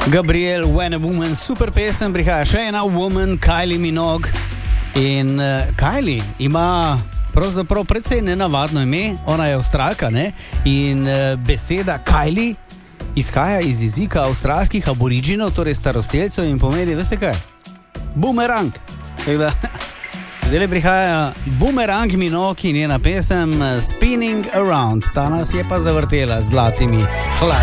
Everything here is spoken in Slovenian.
Gabriel, When a Woman, super pesem, prihaja še ena woman, Kylie Minogue. In Kylie ima pravzaprav precej nenavadno ime, ona je Avstralka, ne? In beseda Kylie izhaja iz jezika avstralskih aboriginov, torej staroselcev in pomeni, veste kaj? Boomerang. Zdaj prihaja Boomerang Minogue in njena pesem Spinning Around. Ta nas je pa zavrtela z zlatimi hladi.